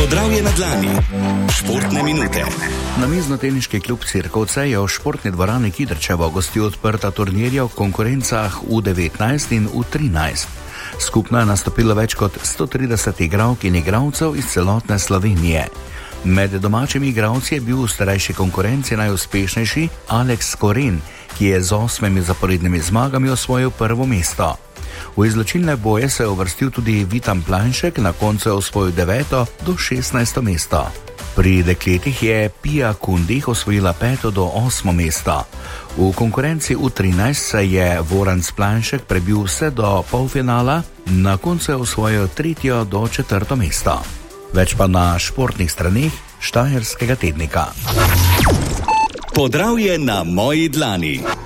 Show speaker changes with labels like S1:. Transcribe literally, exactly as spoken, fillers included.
S1: Podravje na dlani. Športne minute.
S2: Namizno-teniški klub Cirkovce je v športni dvorani Kidričevo gostil odprta turnirja v konkurencah U devetnajst in U trinajst. Skupno je nastopilo več kot sto trideset igralk in igralcev iz celotne Slovenije. Med domačimi igralci je bil v starejši konkurenci najuspešnejši Aleks Koren, ki je z osmimi zaporednimi zmagami osvojil prvo mesto. V izločilne boje se je uvrstil tudi Vitam Planšek, na koncu je osvojil deveto do šestnajsto mesto. Pri dekletih je Pia Kundih osvojila peto do osmo mesto. V konkurenci U trinajst se je Voranc Planšek prebil vse do polfinala, na koncu je osvojil tretjo do četrto mesto. Več pa na športnih straneh Štajerskega tednika.
S1: Podravje na moji dlani.